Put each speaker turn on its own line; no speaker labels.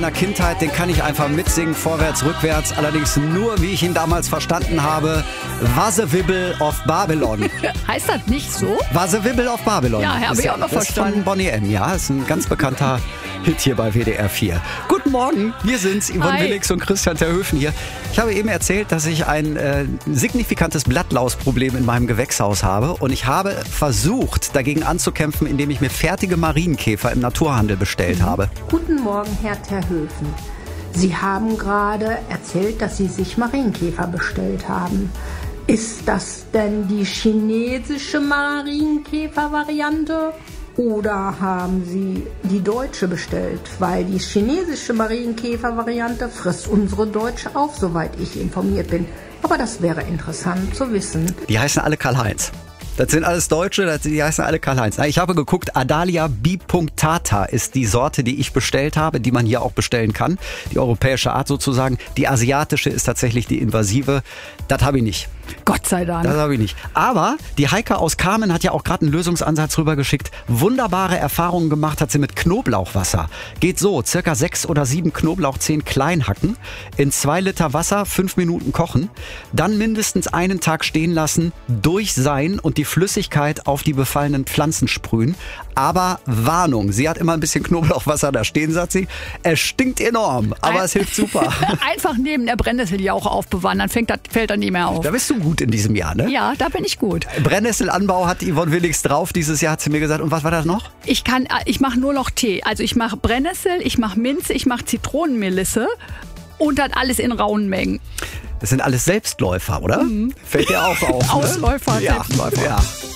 meiner Kindheit, den kann ich einfach mitsingen, vorwärts, rückwärts. Allerdings nur, wie ich ihn damals verstanden habe, Wasserwibbel of Babylon.
Heißt das nicht so?
Wasserwibbel of Babylon.
Ja, habe ich auch noch
das ist
verstanden.
von Bonnie M. Ja, ist ein ganz bekannter Hit hier bei WDR 4. Guten Morgen, wir sind's, Yvonne
Hi.
Willigs und Christian Terhöfen hier. Ich habe eben erzählt, dass ich ein signifikantes Blattlausproblem in meinem Gewächshaus habe und ich habe versucht, dagegen anzukämpfen, indem ich mir fertige Marienkäfer im Naturhandel bestellt habe.
Guten Morgen, Herr Terhöfen. Sie haben gerade erzählt, dass Sie sich Marienkäfer bestellt haben. Ist das denn die chinesische Marienkäfer-Variante? Oder haben Sie die deutsche bestellt? Weil die chinesische Marienkäfer-Variante frisst unsere deutsche auf, soweit ich informiert bin. Aber das wäre interessant zu wissen.
Die heißen alle Karl-Heinz. Das sind alles Deutsche, die heißen alle Karl-Heinz. Ich habe geguckt, Adalia bipunctata ist die Sorte, die ich bestellt habe, die man hier auch bestellen kann. Die europäische Art sozusagen. Die asiatische ist tatsächlich die invasive. Das habe ich nicht.
Gott sei Dank.
Das habe ich nicht. Aber die Heike aus Kamen hat ja auch gerade einen Lösungsansatz rübergeschickt. Wunderbare Erfahrungen gemacht hat sie mit Knoblauchwasser. Geht so, circa 6 oder 7 Knoblauchzehen klein hacken, in 2 Liter Wasser 5 Minuten kochen, dann mindestens einen Tag stehen lassen, durchseihen und die Flüssigkeit auf die befallenen Pflanzen sprühen. Aber Warnung, sie hat immer ein bisschen Knoblauchwasser da stehen, sagt sie. Es stinkt enorm, aber es hilft super.
Einfach neben der Brennnesseljauche aufbewahren, dann fällt das nie mehr auf.
Da bist du gut in diesem Jahr, ne?
Ja, da bin ich gut.
Brennnesselanbau hat Yvonne Willigs drauf dieses Jahr, hat sie mir gesagt. Und was war das noch?
Ich mache nur noch Tee. Also ich mache Brennnessel, ich mache Minze, ich mache Zitronenmelisse und dann alles in rauen Mengen.
Das sind alles Selbstläufer, oder? Fällt dir auch auf.
Ausläufer,
ne? Ja,
Selbstläufer.
ja.